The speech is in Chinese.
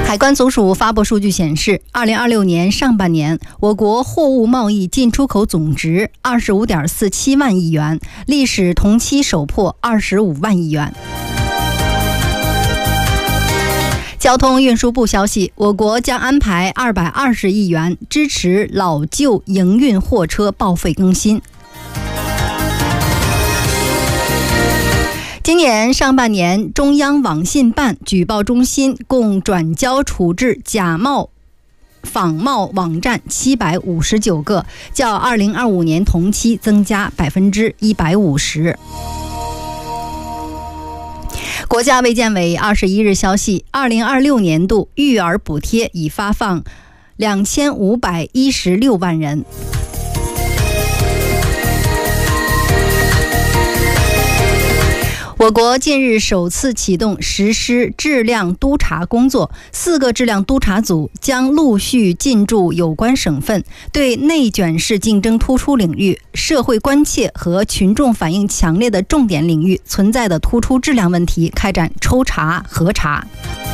海关总署发布数据显示，2026年上半年，我国货物贸易进出口总值25.47万亿元，历史同期首破25万亿元。交通运输部消息，我国将安排220亿元支持老旧营运货车报废更新。今年上半年，中央网信办举报中心共转交处置假冒仿冒网站759个，较2025年同期增加150%。国家卫健委21日消息，2026年度育儿补贴已发放2516万人。我国近日首次启动实施质量督查工作，4个质量督查组将陆续进驻有关省份，对内卷式竞争突出领域、社会关切和群众反映强烈的重点领域存在的突出质量问题开展抽查核查。